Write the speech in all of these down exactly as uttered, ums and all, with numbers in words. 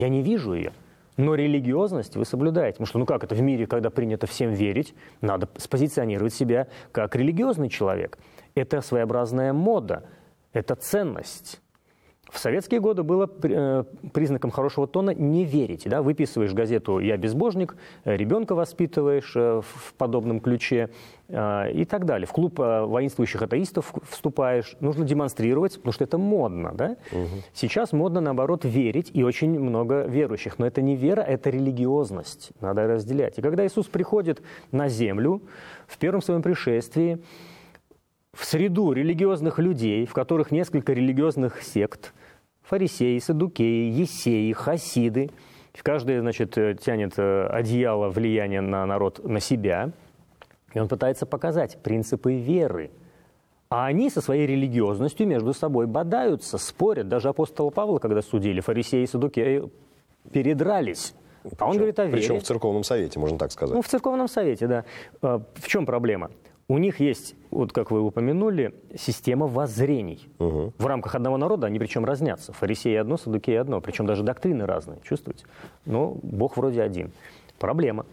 Я не вижу ее. Но религиозность вы соблюдаете. Потому что, ну как это в мире, когда принято всем верить, надо спозиционировать себя как религиозный человек. Это своеобразная мода, это ценность. В советские годы было э, признаком хорошего тона не верить. Да? Выписываешь газету «Я безбожник», ребенка воспитываешь э, в подобном ключе э, и так далее. В клуб э, воинствующих атеистов вступаешь. Нужно демонстрировать, потому что это модно. Да? Угу. Сейчас модно, наоборот, верить, и очень много верующих. Но это не вера, это религиозность. Надо разделять. И когда Иисус приходит на землю в первом своем пришествии, в среду религиозных людей, в которых несколько религиозных сект, фарисеи, саддукеи, ессеи, хасиды, каждый, значит, тянет одеяло влияния на народ на себя, и он пытается показать принципы веры. А они со своей религиозностью между собой бодаются, спорят. Даже апостола Павла, когда судили, фарисеи и саддукеи передрались. Причем, а он говорит о вере. Причем в церковном совете, можно так сказать. Ну, в церковном совете, да. В чем проблема? У них есть, вот как вы упомянули, система воззрений. Угу. В рамках одного народа они причем разнятся. Фарисеи одно, саддукеи одно. Причем даже доктрины разные, чувствуете? Но Бог вроде один. Проблема.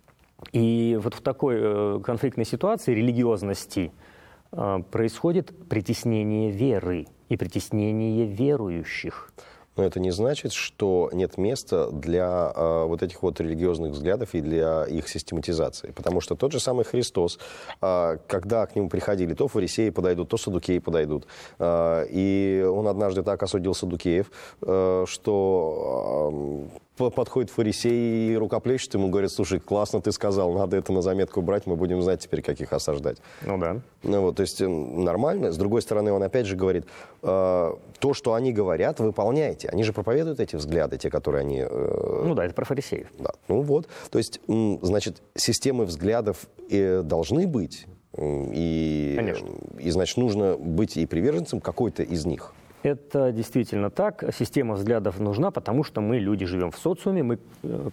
И вот в такой э, конфликтной ситуации религиозности э, происходит притеснение веры и притеснение верующих. Но это не значит, что нет места для э, вот этих вот религиозных взглядов и для их систематизации. Потому что тот же самый Христос, э, когда к нему приходили, то фарисеи подойдут, то саддукеи подойдут. Э, и он однажды так осудил саддукеев, э, что э, подходит фарисей и рукоплещет ему, говорит: слушай, классно ты сказал, надо это на заметку брать, мы будем знать теперь, как их осаждать. Ну да. Ну, вот, то есть нормально. С другой стороны, он опять же говорит, э, то, что они говорят, выполняйте. Они же проповедуют эти взгляды, те, которые они... Э... Ну да, это про фарисеев. Да. Ну вот, то есть, значит, системы взглядов э, должны быть, и, Конечно. И, значит, нужно быть и приверженцем какой-то из них. Это действительно так. Система взглядов нужна, потому что мы, люди, живем в социуме, мы э,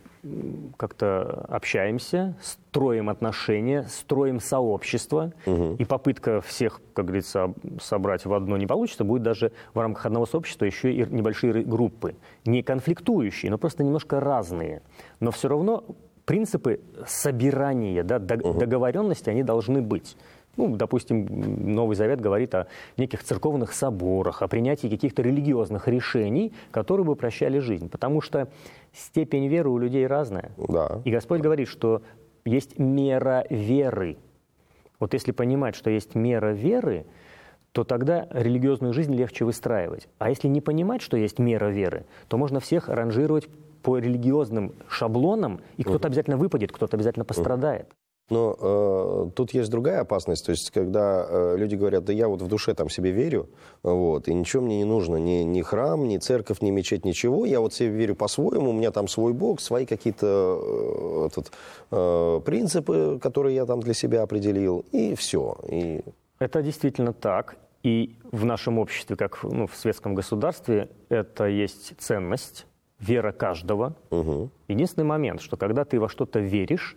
как-то общаемся, строим отношения, строим сообщество. Угу. И попытка всех, как говорится, собрать в одно не получится. Будет даже в рамках одного сообщества еще и небольшие группы. Не конфликтующие, но просто немножко разные. Но все равно принципы собирания, да, угу. договоренности, они должны быть. Ну, допустим, Новый Завет говорит о неких церковных соборах, о принятии каких-то религиозных решений, которые бы упрощали жизнь. Потому что степень веры у людей разная. Да. И Господь говорит, что есть мера веры. Вот если понимать, что есть мера веры, то тогда религиозную жизнь легче выстраивать. А если не понимать, что есть мера веры, то можно всех ранжировать по религиозным шаблонам, и кто-то uh-huh. обязательно выпадет, кто-то обязательно пострадает. Uh-huh. Но э, тут есть другая опасность, то есть когда э, люди говорят, да я вот в душе там себе верю, вот, и ничего мне не нужно, ни, ни храм, ни церковь, ни мечеть, ничего, я вот себе верю по-своему, у меня там свой Бог, свои какие-то э, этот, э, принципы, которые я там для себя определил, и все. И... Это действительно так, и в нашем обществе, как ну, в светском государстве, это есть ценность, вера каждого. Угу. Единственный момент, что когда ты во что-то веришь,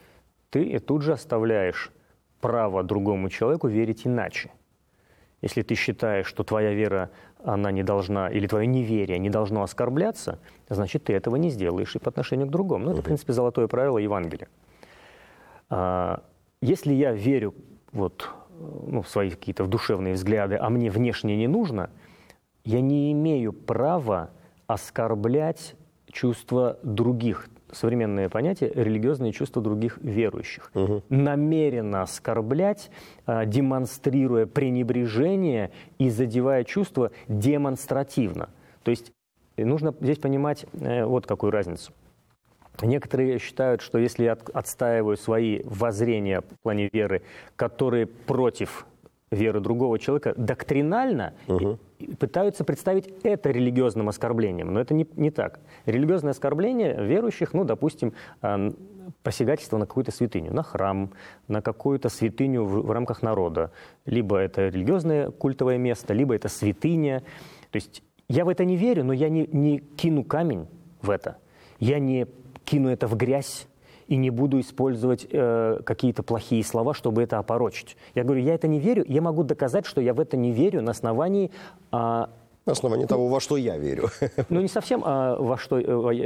ты тут же оставляешь право другому человеку верить иначе. Если ты считаешь, что твоя вера, она не должна, или твое неверие не должно оскорбляться, значит, ты этого не сделаешь и по отношению к другому. Ну, это, в принципе, золотое правило Евангелия. А, если я верю вот, ну, в свои какие-то душевные взгляды, а мне внешне не нужно, я не имею права оскорблять чувства других. Современное понятие — религиозные чувства других верующих. Угу. Намеренно оскорблять, демонстрируя пренебрежение и задевая чувства демонстративно. То есть нужно здесь понимать вот какую разницу. Некоторые считают, что если я отстаиваю свои воззрения в плане веры, которые против веры другого человека, доктринально угу. пытаются представить это религиозным оскорблением. Но это не, не так. Религиозное оскорбление верующих, ну, допустим, посягательство на какую-то святыню, на храм, на какую-то святыню в, в рамках народа. Либо это религиозное культовое место, либо это святыня. То есть я в это не верю, но я не, не кину камень в это. Я не кину это в грязь и не буду использовать э, какие-то плохие слова, чтобы это опорочить. Я говорю, я это не верю, я могу доказать, что я в это не верю на основании э, На основании того, во что я верю. Ну, не совсем, а во что,